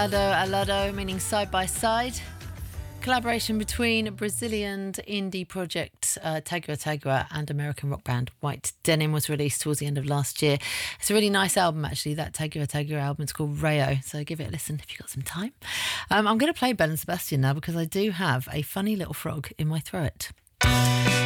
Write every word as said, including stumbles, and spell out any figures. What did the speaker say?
Alado Alado, meaning side by side. Collaboration between Brazilian indie project uh, Tagua Tagua and American rock band White Denim was released towards the end of last year. It's a really nice album, actually. That Tagua Tagua album is called Rayo, so give it a listen if you've got some time. Um, I'm going to play Belle and Sebastian now because I do have a funny little frog in my throat.